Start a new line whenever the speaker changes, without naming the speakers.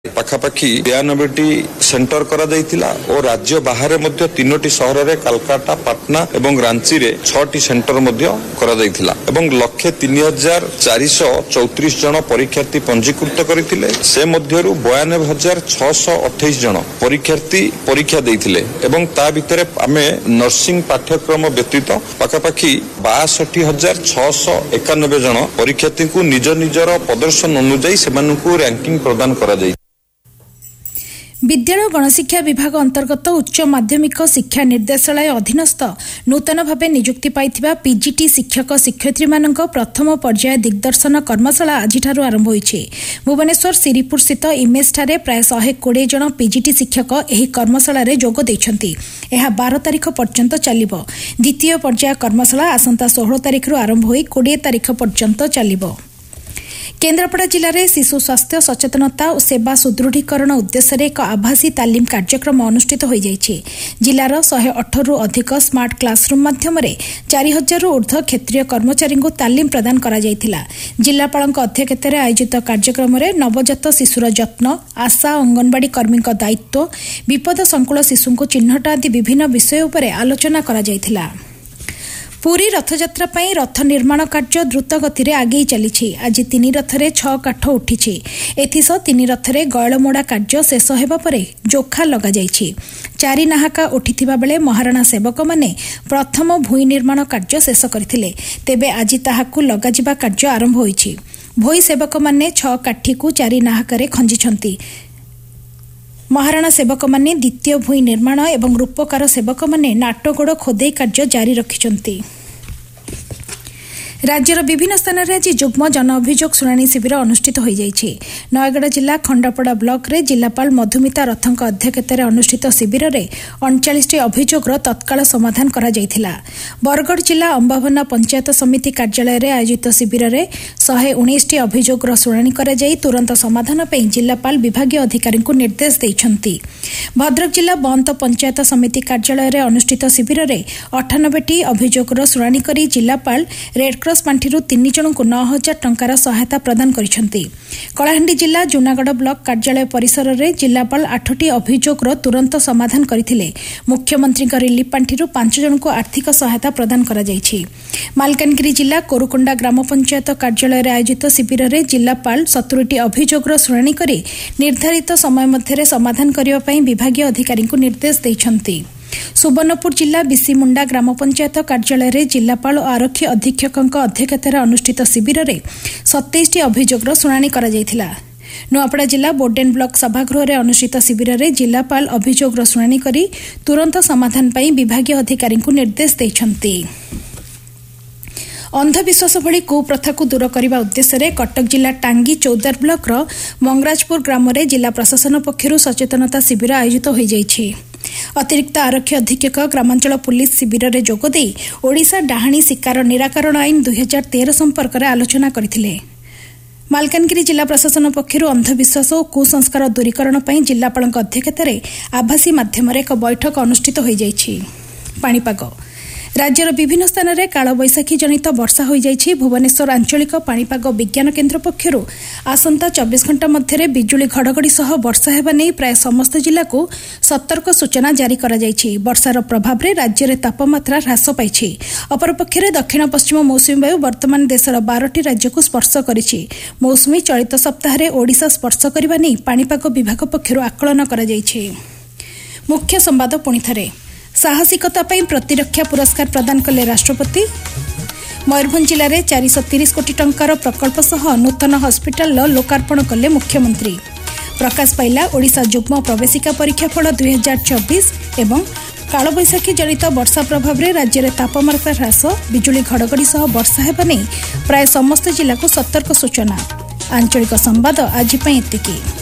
पाखापाखि 92टी centre करा जायतिला और राज्य बाहर मध्य 3टी सहर रे कलकाता पटना एवं रांची रे 6टी सेंटर मध्य करा जायतिला एवं लक्षे 3434 जन परीक्षार्थी पंजीकृत करथिले से मध्यरु 92628 जन परीक्षार्थी परीक्षा देथिले एवं ता भितरे आमे नर्सिंग पाठ्यक्रम व्यतीत पाखापाखि 62691 जन परीक्षार्थी को निज निजर प्रदर्शन अनुसार सेमानकु रैंकिंग प्रदान करा जाय।
विद्यालय गणशिक्षा विभाग अंतर्गत उच्च माध्यमिक शिक्षा निर्देशालय अधीनस्थ नूतन भाव नियुक्ति पाइथिबा पीजीटी शिक्षक शिक्षयित्री मानक प्रथम पर्याय दिग्दर्शन कर्मशाला आज आरंभ होइछि। भुवनेश्वर सिरीपुर स्थित इमेज ठारे प्राय 120 जन पीजीटी शिक्षक एही कर्मशाला रे जोग दैछन्ति। एहा 12 तारिख पर्यंत चलिबो। द्वितीय पर्याय कर्मशाला आसंता 16 तारिख रु आरंभ होई 20 तारिख पर्यंत चलिबो। केन्द्रापड़ा जिले में शिशु स्वास्थ्य सचेतनता और सेवा सुदृढ़ीकरण उद्देश्य एक आभासी तालीम कार्यक्रम अनुष्ठित हो जाइए। जिलार 118 रु अधिक स्मार्ट क्लासरूम माध्यम 4000 रु ऊर्ध्व क्षेत्रीय कर्मचारी को तालीम प्रदान करा जायथिला। जिलापाल अध्यक्षतार आयोजित कार्यक्रम में नवजात शिशुर जत्न, आशा अंगनवाड़ी कर्मी दायित्व, विपद संकुल शिशु को चिन्हट आदि विभिन्न विषय उपर आलोचना करा जायथिला। पुरी रथयात्रा पई रथ निर्माण कार्य द्रुत गति रे आगे चली। आज 3 रथरे 6 काठ उठी। एथिस 3 रथरे गयलमोड़ा कार्य शेष हेबा परे जोखा लगा जाइछि। 4 नाहाका उठिथिबा बेले महाराणा सेवक माने प्रथम भूई निर्माण कार्य शेष करथिले। तेबे आज ताहाकु लगा जिबा कार्य आरंभ होइछि। भूई सेवक माने 6 काठी को 4 नाहाकारे खंजिछंती। महाराणा सेवक माने द्वितीय भूई निर्माण एवं रूपकार सेवक माने नाटगोड़ खोदे कार्य जारी रखिछंती। राज्यर विभिन्न स्थान में आज जुग्म जन अभियोग शुणाणी शिविर अनुष्ठित हो जाइए। नयगढ़ जिला खंडापड़ा ब्लॉक रे जिलापाल मधुमिता रथଙ୍କ अध्यक्षतार अनुष्ठित शिविर में 39टी अभियोगर तत्काल समाधान करा जायथिला। बरगढ़ जिला अंबाभना पंचायत समिति कार्यालय रे आयोजित शिविर में 119टी अभियोगर शुणाणी करा जाई तुरंत समाधान पे जिलापाल विभागीय अधिकारी को निर्देश दैछंती। भद्रक जिला बंत पंचायत समिति कार्यालय रे अनुष्ठित शिविर में 98टी अभियोगर शुणाणी करी जिलापाल रेडक्रॉस पांठि 3 जन को 9000 टंकार सहायता प्रदान करिसेंती। कलाहांडी जिला जूनागढ़ ब्लॉक कार्यालय परिसर में जिलापाल 8टी अभियोगर तुरंत समाधान करथिले। मुख्यमंत्री रिलीफ पांठि 5 जन को आर्थिक सहायता प्रदान करा जायछि। मालकानगिरी जिला कोरुकोंडा ग्राम पंचायत कार्यालय में आयोजित शिविर में जिलापाल 70टी अभियोगर शुणाणी करी निर्धारित समय मध्य समाधान करने विभागीय अधिकारी को निर्देश दैछंती। सुवर्णपुर जिला बिसीमुंडा ग्राम पंचायत कार्यालय में जिलापाल और आरक्षी अधीक्षकों अध्यक्षतार अनुष्ठित शिविर में 27टी अभियोगर शुणाणी करा जायथिला। नुआपड़ा जिला बोर्डेन ब्लॉक सभागृह में अनुष्ठित शिविर में जिलापाल अभियोगर शुणाणी करी तुरंत समाधान पाई विभागीय अधिकारी को निर्देश दैछंती। अंधविश्वास भली कुप्रथा को दूर करने उद्देश्य कटक जिला टांगी चौदार ब्लॉक मंगराजपुर ग्राम में जिला प्रशासन पक्षर सचेतनता शिविर आयोजित हो जाइए। अतिरिक्त आरक्षी अधीक्षक ग्रामांचल पुलिस शिविर में जोगदे ओडिशा डाहाणी शिकार निराकरण आईन 2013 संपर्क में आलोचना करथिले। मालकानगिरी जिला प्रशासन पक्षर अंधविश्वास और कुसंस्कार दूरीकरण पर जिलापाल अध्यक्षतार आभासी माध्यम एक बैठक अनुष्ठित हो जाइए। पाणीपाग राज्यर विभिन्न स्थान में कालबैशाखी जनित वर्षा हो जाइए। भुवनेश्वर आंचलिक पाणीपाग विज्ञान केन्द्र पक्षर आसंता 24 घंटा मध्य बिजुली घड़घड़ी सह वर्षा हेबा नहीं प्राय समस्त जिला को सतर्क सूचना जारी करा जाइए। वर्षार प्रभाव में राज्य में तापमात्रा ह्रास पाई। अपरपक्षे दक्षिण पश्चिम मौसुमी वायु वर्तमान देशर 12टी राज्य को स्पर्श करिछि। मौसुमी चलित सप्ताह में ओडिशा स्पर्श करने नहीं पाणीपाग विभाग पक्षर आकलन करा जाइए। मुख्य संवाद पुणी थे साहसिकता पर प्रतिरक्षा पुरस्कार प्रदान कले राष्ट्रपति। मयूरभंज जिले में 430 कोटी टंकार प्रकल्प सह नूतन हस्पिटाल लोकार्पण कले मुख्यमंत्री। प्रकाश पाइला ओडिशा जुग्म प्रवेशिका परीक्षा फल 2024 एवं कालबैशाखी जनित वर्षा प्रभाव में राज्य में तापमात्रा ह्रास बिजुली घड़घड़ी सह वर्षा हेबा नहीं प्राय समस्त जिला को सतर्क सूचना। आंचलिक संवाद आज एतिकी।